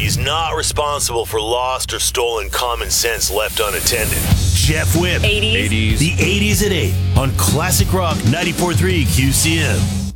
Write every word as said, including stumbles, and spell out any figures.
He's not responsible for lost or stolen common sense left unattended. Jeff Whip. eighties. The eighties at eight on Classic Rock ninety-four point three Q C M.